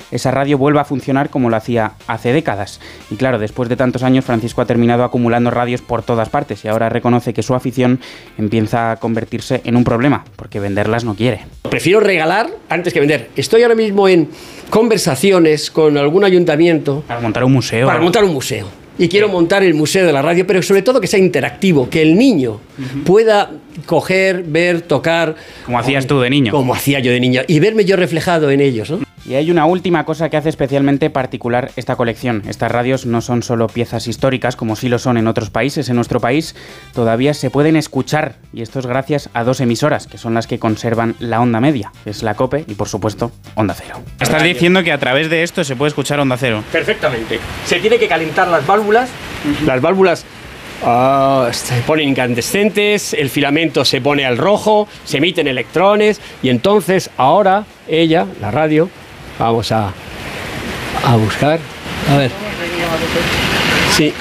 esa radio vuelva a funcionar como lo hacía hace décadas. Y claro, después de tantos años, Francisco ha terminado acumulando radios por todas partes y ahora reconoce que su afición empieza a convertirse en un problema, porque venderlas no quiere. Prefiero regalar antes que vender. Estoy ahora mismo en conversaciones con algún ayuntamiento. Para montar un museo. Para montar un museo. Y quiero montar el Museo de la Radio, pero sobre todo que sea interactivo, que el niño pueda coger, ver, tocar. Como hacías tú de niño. Como hacía yo de niño. Y verme yo reflejado en ellos, ¿no? Y hay una última cosa que hace especialmente particular esta colección. Estas radios no son solo piezas históricas, como sí lo son en otros países. En nuestro país todavía se pueden escuchar, y esto es gracias a 2 emisoras, que son las que conservan la onda media, que es la COPE y, por supuesto, Onda Cero. Estás diciendo que a través de esto se puede escuchar Onda Cero. Perfectamente. Se tiene que calentar las válvulas. Las válvulas se ponen incandescentes, el filamento se pone al rojo, se emiten electrones, y entonces ahora ella, la radio, vamos a buscar. A ver. Sí.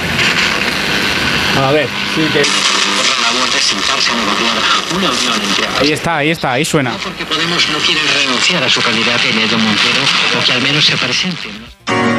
A ver. Sí que... Ahí está, ahí suena. No, porque Podemos no quiere renunciar a su candidato Iñigo Montero, o que al menos se presente, ¿no?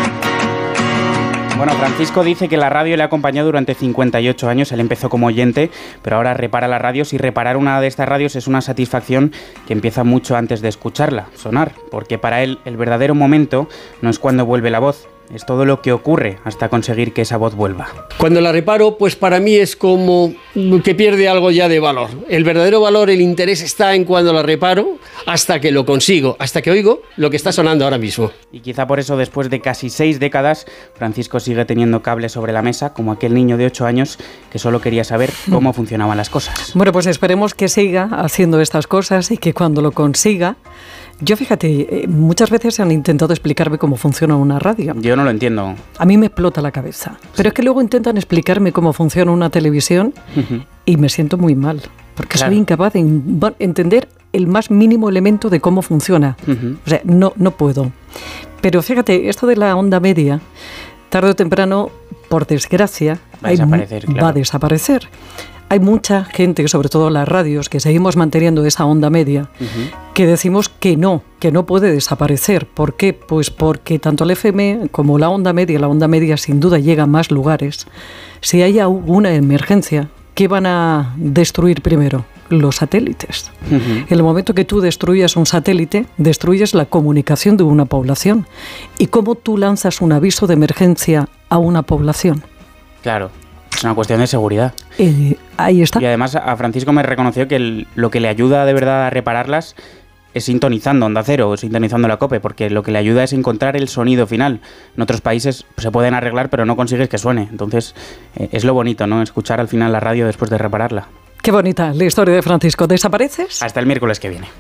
Bueno, Francisco dice que la radio le ha acompañado durante 58 años, él empezó como oyente, pero ahora repara las radios, y reparar una de estas radios es una satisfacción que empieza mucho antes de escucharla sonar, porque para él el verdadero momento no es cuando vuelve la voz, es todo lo que ocurre hasta conseguir que esa voz vuelva. Cuando la reparo, pues para mí es como que pierde algo ya de valor. El verdadero valor, el interés está en cuando la reparo, hasta que lo consigo, hasta que oigo lo que está sonando ahora mismo. Y quizá por eso, después de casi 6 décadas, Francisco sigue teniendo cables sobre la mesa, como aquel niño de 8 años que solo quería saber cómo funcionaban las cosas. Bueno, pues esperemos que siga haciendo estas cosas y que cuando lo consiga... Yo, fíjate, muchas veces han intentado explicarme cómo funciona una radio. Yo no lo entiendo. A mí me explota la cabeza. Pero es que luego intentan explicarme cómo funciona una televisión y me siento muy mal, porque soy incapaz de entender el más mínimo elemento de cómo funciona. O sea, no puedo. Pero fíjate, esto de la onda media, tarde o temprano, por desgracia, va a desaparecer. Hay mucha gente, sobre todo las radios, que seguimos manteniendo esa onda media, que decimos que no puede desaparecer. ¿Por qué? Pues porque tanto el FM como la onda media sin duda llega a más lugares. Si hay alguna emergencia, ¿qué van a destruir primero? Los satélites. En el momento que tú destruyas un satélite, destruyes la comunicación de una población. ¿Y cómo tú lanzas un aviso de emergencia a una población? Claro. Es una cuestión de seguridad. Ahí está. Y además a Francisco me reconoció que lo que le ayuda de verdad a repararlas es sintonizando Onda Cero, o sintonizando la COPE, porque lo que le ayuda es encontrar el sonido final. En otros países se pueden arreglar, pero no consigues que suene. Entonces es lo bonito, ¿no? Escuchar al final la radio después de repararla. Qué bonita la historia de Francisco. ¿Desapareces? Hasta el miércoles que viene.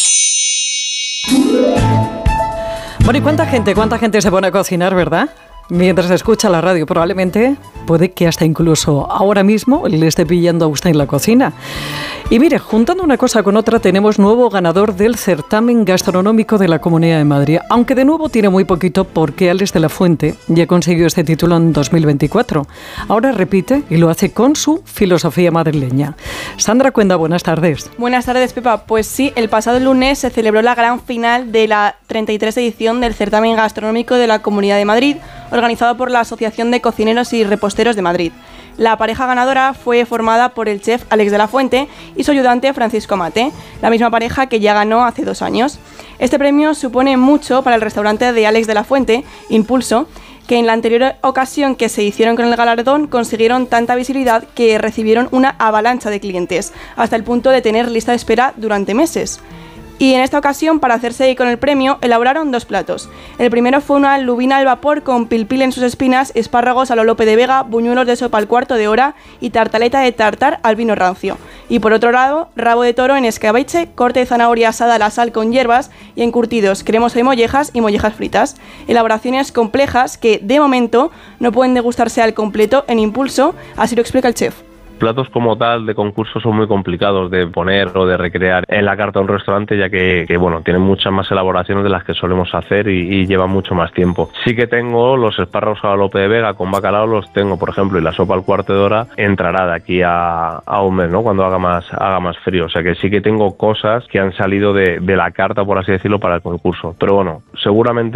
Bueno, ¿y cuánta gente se pone a cocinar, verdad? Mientras escucha la radio, probablemente puede que hasta incluso ahora mismo le esté pillando a usted en la cocina. Y mire, juntando una cosa con otra, tenemos nuevo ganador del certamen gastronómico de la Comunidad de Madrid. Aunque de nuevo tiene muy poquito, porque Álex de la Fuente ya consiguió este título en 2024. Ahora repite y lo hace con su filosofía madrileña. Sandra Cuenda, buenas tardes. Buenas tardes, Pepa. Pues sí, el pasado lunes se celebró la gran final de la 33 edición del certamen gastronómico de la Comunidad de Madrid, organizado por la Asociación de Cocineros y Reposteros de Madrid. La pareja ganadora fue formada por el chef Álex de la Fuente y su ayudante Francisco Amate, la misma pareja que ya ganó hace 2 años. Este premio supone mucho para el restaurante de Álex de la Fuente, Impulso, que en la anterior ocasión que se hicieron con el galardón consiguieron tanta visibilidad que recibieron una avalancha de clientes, hasta el punto de tener lista de espera durante meses. Y en esta ocasión, para hacerse con el premio, elaboraron 2 platos. El primero fue una lubina al vapor con pilpil en sus espinas, espárragos a lo Lope de Vega, buñuelos de sopa al cuarto de hora y tartaleta de tartar al vino rancio. Y por otro lado, rabo de toro en escabeche, corte de zanahoria asada a la sal con hierbas y encurtidos, cremosa y mollejas fritas. Elaboraciones complejas que, de momento, no pueden degustarse al completo en Impulso, así lo explica el chef. Platos como tal de concurso son muy complicados de poner o de recrear en la carta de un restaurante, ya que bueno, tienen muchas más elaboraciones de las que solemos hacer y llevan mucho más tiempo. Sí que tengo los espárragos a la Lope de Vega con bacalao, los tengo, por ejemplo, y la sopa al cuarto de hora entrará de aquí a un mes, ¿no? Cuando haga más frío. O sea que sí que tengo cosas que han salido de la carta, por así decirlo, para el concurso. Pero bueno, seguramente